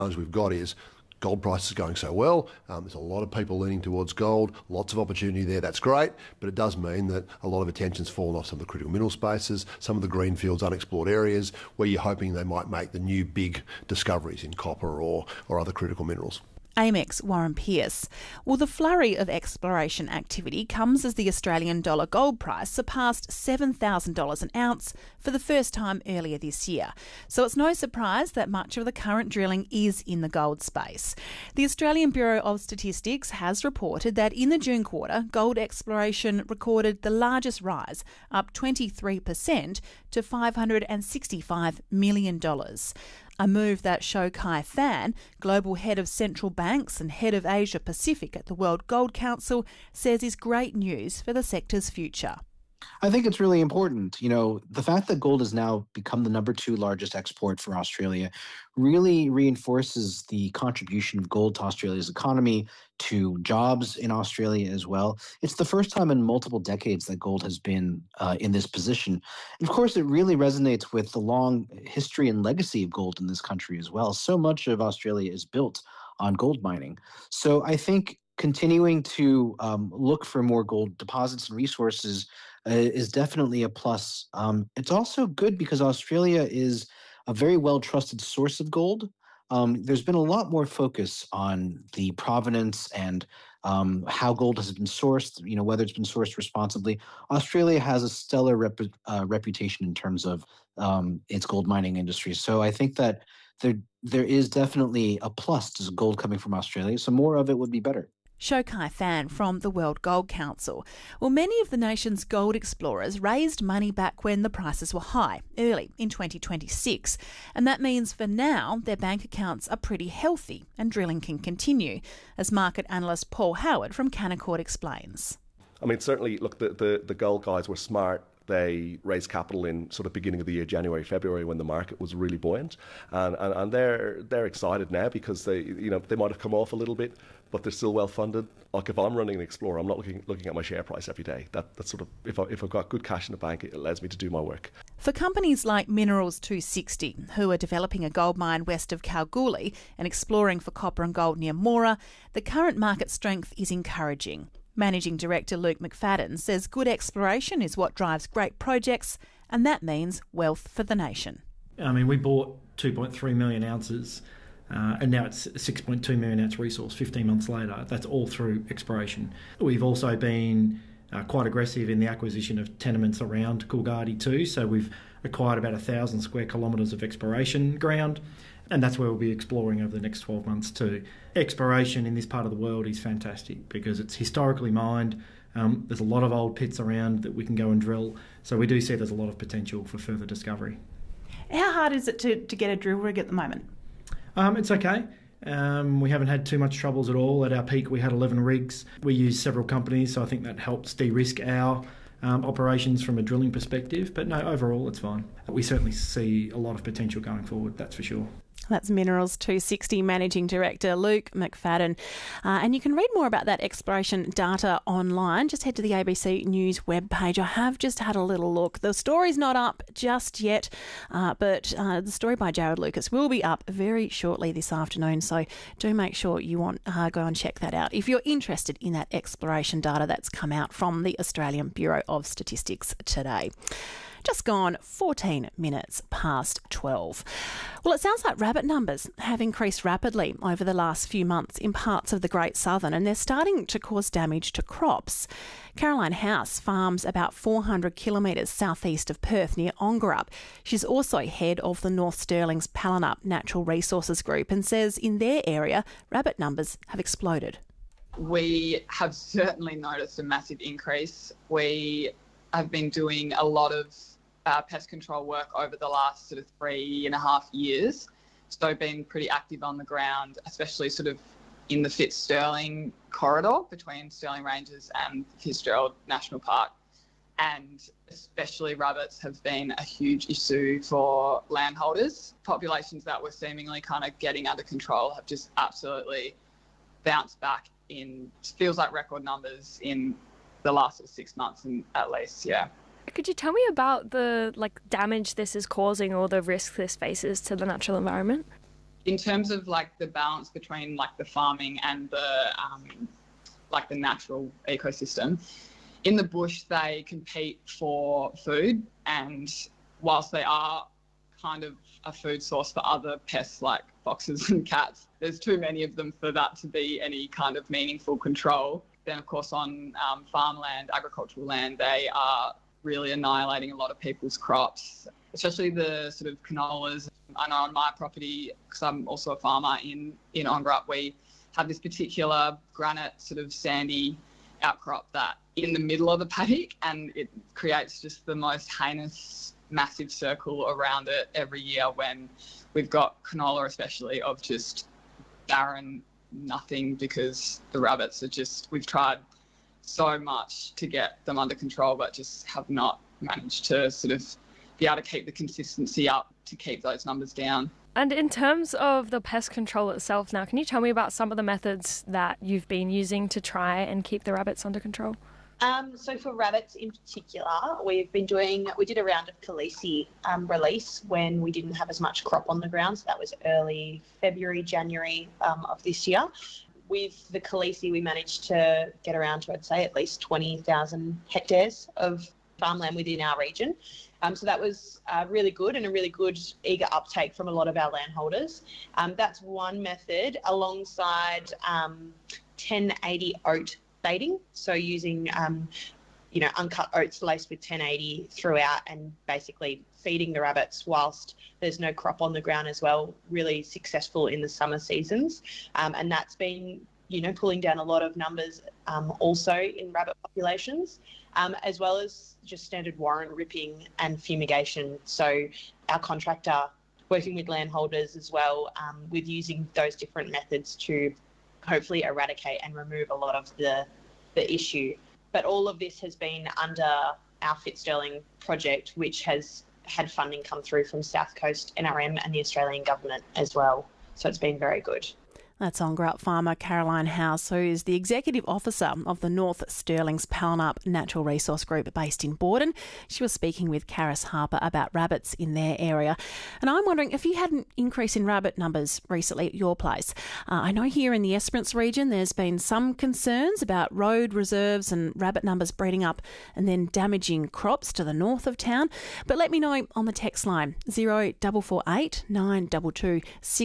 challenge we've got is gold prices going so well. There's a lot of people leaning towards gold, lots of opportunity there. That's great, but it does mean that a lot of attention's fallen off some of the critical mineral spaces, some of the greenfields, unexplored areas where you're hoping they might make the new big discoveries in copper or other critical minerals. AMEX Warren Pearce. Well, the flurry of exploration activity comes as the Australian dollar gold price surpassed $7,000 an ounce for the first time earlier this year. So it's no surprise that much of the current drilling is in the gold space. The Australian Bureau of Statistics has reported that in the June quarter, gold exploration recorded the largest rise, up 23% to $565 million. A move that Shou Kai Fan, global head of central banks and head of Asia Pacific at the World Gold Council, says is great news for the sector's future. I think it's really important. You know, the fact that gold has now become the number 2 largest export for Australia really reinforces the contribution of gold to Australia's economy, to jobs in Australia as well. It's the first time in multiple decades that gold has been in this position. And of course, it really resonates with the long history and legacy of gold in this country as well. So much of Australia is built on gold mining. So I think continuing to look for more gold deposits and resources is definitely a plus. It's also good because Australia is a very well-trusted source of gold. There's been a lot more focus on the provenance and how gold has been sourced, you know, whether it's been sourced responsibly. Australia has a stellar reputation in terms of its gold mining industry. So I think that there is definitely a plus to gold coming from Australia. So more of it would be better. Shou Kai Fan from the World Gold Council. Well, many of the nation's gold explorers raised money back when the prices were high, early in 2026. And that means for now, their bank accounts are pretty healthy and drilling can continue, as market analyst Paul Howard from Canaccord explains. I mean, certainly, look, the gold guys were smart. They raised capital in sort of beginning of the year, January, February, when the market was really buoyant, and they're excited now because they might have come off a little bit, but they're still well funded. Like if I'm running an Explorer, I'm not looking at my share price every day. That's sort of if I've got good cash in the bank, it allows me to do my work. For companies like Minerals 260, who are developing a gold mine west of Kalgoorlie and exploring for copper and gold near Mora, the current market strength is encouraging. Managing Director Luke McFadden says good exploration is what drives great projects, and that means wealth for the nation. I mean, we bought 2.3 million ounces, and now it's a 6.2 million ounce resource 15 months later. That's all through exploration. We've also been quite aggressive in the acquisition of tenements around Coolgardie too, so we've acquired about 1,000 square kilometres of exploration ground, and that's where we'll be exploring over the next 12 months too. Exploration in this part of the world is fantastic because it's historically mined. There's a lot of old pits around that we can go and drill, so we do see there's a lot of potential for further discovery. How hard is it to get a drill rig at the moment? It's okay. We haven't had too much troubles at all. At our peak, we had 11 rigs. We used several companies, so I think that helps de-risk our operations from a drilling perspective. But no, overall, it's fine. We certainly see a lot of potential going forward, that's for sure. That's Minerals 260 Managing Director Luke McFadden. And you can read more about that exploration data online. Just head to the ABC News webpage. I have just had a little look. The story's not up just yet, but the story by Jared Lucas will be up very shortly this afternoon. So do make sure you go and check that out if you're interested in that exploration data that's come out from the Australian Bureau of Statistics today. Just gone 14 minutes past 12. Well, it sounds like rabbit numbers have increased rapidly over the last few months in parts of the Great Southern, and they're starting to cause damage to crops. Caroline House farms about 400 kilometres southeast of Perth near Ongerup. She's also head of the North Stirling's Palinup Natural Resources Group and says in their area, rabbit numbers have exploded. We have certainly noticed a massive increase. We have been doing a lot of pest control work over the last sort of 3.5 years. So been pretty active on the ground, especially sort of in the Fitzgerald corridor between Stirling Ranges and Fitzgerald National Park. And especially rabbits have been a huge issue for landholders. Populations that were seemingly kind of getting under control have just absolutely bounced back in, feels like record numbers in the last 6 months at least, yeah. Could you tell me about the damage this is causing or the risk this faces to the natural environment? In terms of like the balance between like the farming and the like the natural ecosystem, in the bush they compete for food, and whilst they are kind of a food source for other pests like foxes and cats, there's too many of them for that to be any kind of meaningful control. Then of course on farmland, agricultural land, they are really annihilating a lot of people's crops, especially the sort of canolas. I know on my property, because I'm also a farmer in Ongerup, we have this particular granite sort of sandy outcrop that in the middle of the paddock, and it creates just the most heinous, massive circle around it every year when we've got canola especially of just barren nothing, because the rabbits are just, we've tried so much to get them under control but just have not managed to sort of be able to keep the consistency up to keep those numbers down. And in terms of the pest control itself now, can you tell me about some of the methods that you've been using to try and keep the rabbits under control? So for rabbits in particular, we did a round of Khaleesi release when we didn't have as much crop on the ground. So that was early February, January of this year. With the Khaleesi, we managed to get around to, I'd say, at least 20,000 hectares of farmland within our region. So that was really good, and a really good, eager uptake from a lot of our landholders. That's one method, alongside 1080 oat baiting, so using uncut oats laced with 1080 throughout, and basically feeding the rabbits whilst there's no crop on the ground as well. Really successful in the summer seasons, and that's been pulling down a lot of numbers also in rabbit populations, as well as just standard warrant ripping and fumigation. So our contractor working with landholders as well, with using those different methods to hopefully eradicate and remove a lot of the issue. But all of this has been under our Fitzsterling project, which has had funding come through from South Coast NRM and the Australian government as well. So it's been very good. That's Ongerup farmer Caroline House, who is the Executive Officer of the North Stirling's Palnup Natural Resource Group based in Borden. She was speaking with Karis Harper about rabbits in their area. And I'm wondering if you had an increase in rabbit numbers recently at your place. I know here in the Esperance region there's been some concerns about road reserves and rabbit numbers breeding up and then damaging crops to the north of town. But let me know on the text line 0448 922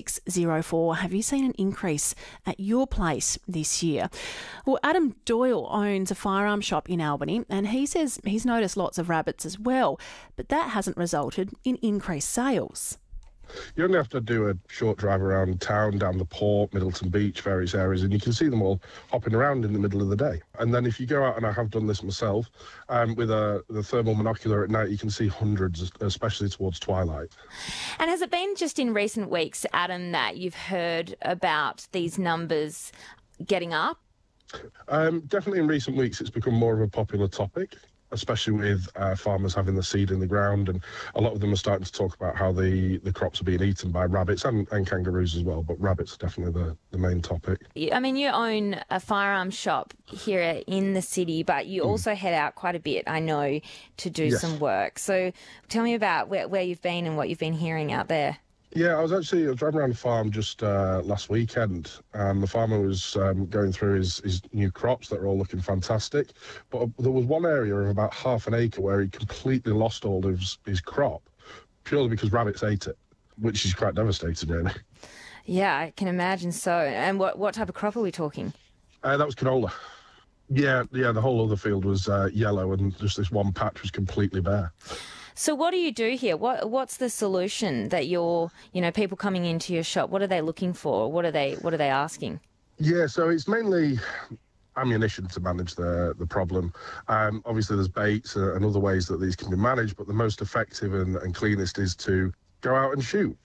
604. Have you seen an increase at your place this year? Well, Adam Doyle owns a firearm shop in Albany, and he says he's noticed lots of rabbits as well, but that hasn't resulted in increased sales. You only have to do a short drive around town, down the port, Middleton Beach, various areas, and you can see them all hopping around in the middle of the day. And then if you go out, and I have done this myself, with the thermal monocular at night, you can see hundreds, especially towards twilight. And has it been just in recent weeks, Adam, that you've heard about these numbers getting up? Definitely in recent weeks it's become more of a popular topic, especially with farmers having the seed in the ground, and a lot of them are starting to talk about how the crops are being eaten by rabbits and kangaroos as well, but rabbits are definitely the main topic. I mean, you own a firearm shop here in the city, but you also head out quite a bit, I know, to do some work. So tell me about where you've been and what you've been hearing out there. Yeah, I was driving around the farm just last weekend, and the farmer was going through his new crops that are all looking fantastic. But there was one area of about half an acre where he completely lost all of his crop, purely because rabbits ate it, which is quite devastating, really. Yeah, I can imagine so. And what type of crop are we talking? That was canola. Yeah, the whole other field was yellow, and just this one patch was completely bare. So what do you do here? What's the solution that people coming into your shop, what are they looking for? What are they asking? Yeah, so it's mainly ammunition to manage the problem. Obviously there's baits and other ways that these can be managed, but the most effective and cleanest is to go out and shoot.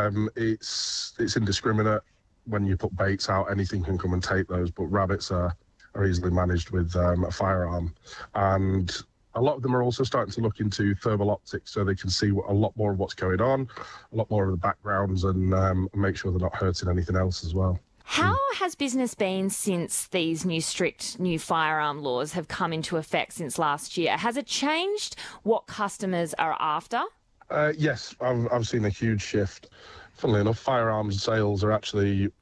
It's indiscriminate. When you put baits out, anything can come and take those, but rabbits are easily managed with a firearm. And a lot of them are also starting to look into thermal optics, so they can see a lot more of what's going on, a lot more of the backgrounds, and make sure they're not hurting anything else as well. How has business been since these strict new firearm laws have come into effect since last year? Has it changed what customers are after? Yes, I've seen a huge shift funnily enough, firearms sales are actually